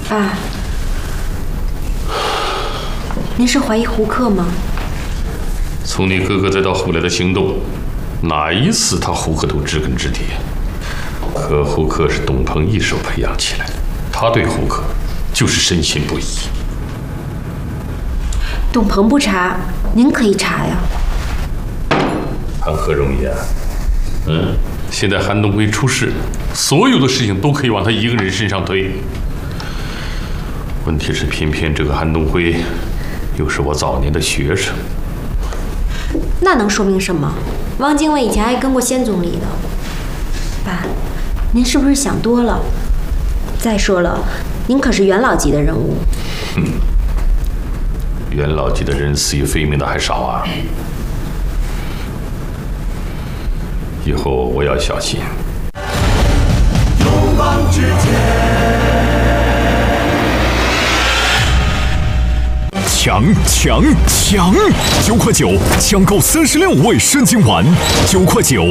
爸，您是怀疑胡克吗？ 从你哥哥再到后来的行动，哪一次他胡克都知根知底。可胡克是董鹏一手培养起来的，他对胡克就是深信不疑。 董鹏不查，您可以查呀。 谈何容易啊！现在韩东辉出事，所有的事情都可以往他一个人身上推。问题是，偏偏这个韩东辉又是我早年的学生。 那能说明什么？汪精卫以前还跟过先总理的。爸，您是不是想多了？再说了，您可是元老级的人物。 元老级的人死于非命的还少啊！以后我要小心。 勇往直前。 抢！9块9抢购36味生津丸，9块9，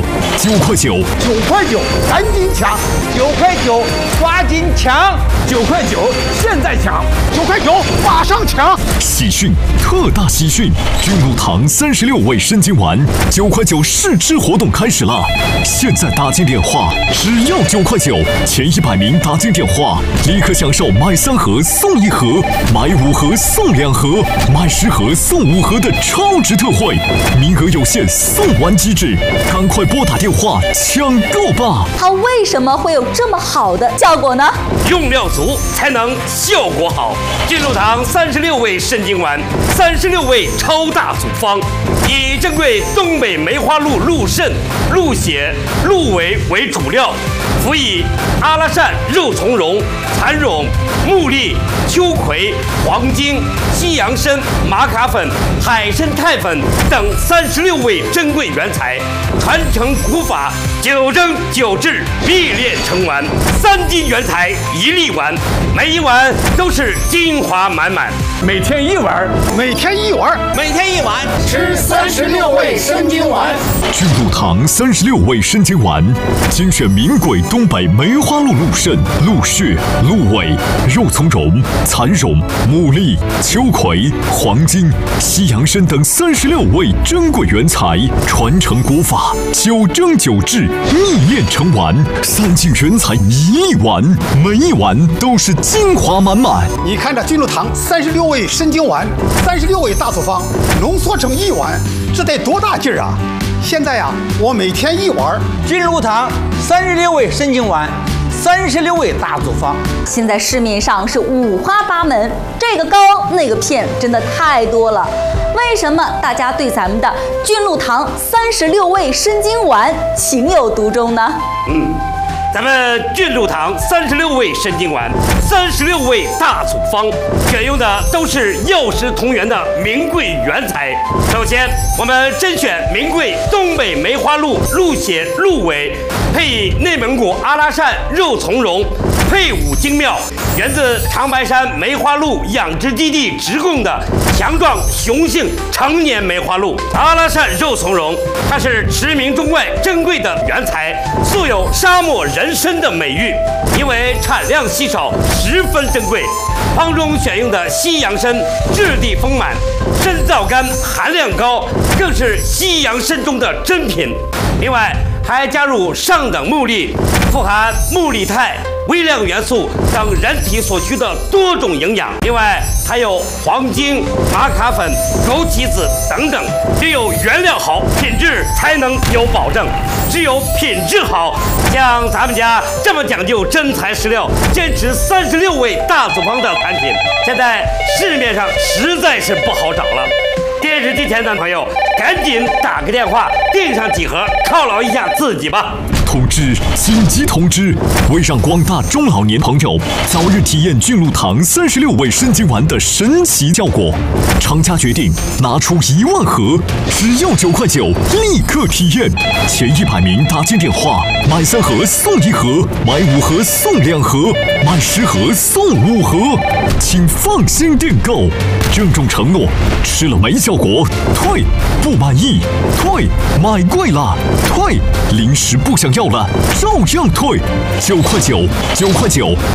赶紧抢！9块9，抓紧抢！9块9，现在抢！9块9，马上抢！ 喜讯，特大喜讯！君如堂36味生津丸，9块9试吃活动开始了！现在打进电话，只要9块9，前100名打进电话，立刻享受买3盒送1盒，买5盒送2盒，买10盒送5盒的超值特惠，名额有限，送完即止，赶快拨打电话抢购吧！ 它为什么会有这么好的效果呢？ 用料足才能效果好。君如堂36味生津丸，36味超大组方，以珍贵东北梅花鹿鹿肾、鹿血、鹿尾为主料，辅以阿拉善、肉苁蓉、蚕蓉、木栗、秋葵、黄精、西洋参、玛卡粉、海参肽粉等36味珍贵原材，传承古法，9蒸9制，秘炼成丸，3斤原材1粒丸，每一丸都是精华满满。 每天1碗，每天1碗， 每天1碗， 吃36味生津丸。 君如堂36味生津丸，精选名贵东北梅花鹿鹿肾、鹿血、鹿尾、肉苁蓉、蚕蓉、木栗、秋葵、黄精、西洋参等36味珍贵原材，传承古法，9蒸9制，秘炼成丸，3斤原材1粒丸，每一丸都是精华满满。 你看这君如堂36味生津丸，36味大组方浓缩成1碗，这得多大劲儿啊！现在呀，我每天1碗。 君如堂36味生津丸，36味大组方。 现在市面上是五花八门，这个膏那个片真的太多了。为什么大家对咱们的君如堂36味生津丸情有独钟呢？ 咱们君如堂36味生津丸，36味大组方，选用的都是药食同源的名贵原材。首先，我们甄选名贵东北梅花鹿鹿血、鹿尾，配以内蒙古阿拉善肉苁蓉，配伍精妙，源自长白山梅花鹿养殖基地直供的强壮雄性成年梅花鹿。阿拉善肉苁蓉，它是驰名中外珍贵的原材，素有沙漠人参的美誉，因为产量稀少，十分珍贵。方中选用的西洋参质地丰满，参皂苷含量高，更是西洋参中的珍品。另外还加入上等木栗，富含木栗肽、微量元素等人体所需的多种营养。另外还有黄精、玛卡粉、枸杞子等等。只有原料好，品质才能有保证。只有品质好，像咱们家这么讲究真材实料，坚持36味大组方的产品，现在市面上实在是不好找了。电视机前的朋友，赶紧打个电话订上几盒，犒劳一下自己吧。 通知！紧急通知！为让广大中老年朋友早日体验君如堂36味生津丸的神奇效果，厂家决定拿出1万盒，只要9块9，立刻体验。前100名打进电话，买3盒送1盒，买5盒送2盒，买10盒送5盒，请放心订购。郑重承诺，吃了没效果退，不满意退，买贵了退，零食不想要了照样退。9块9，9块9。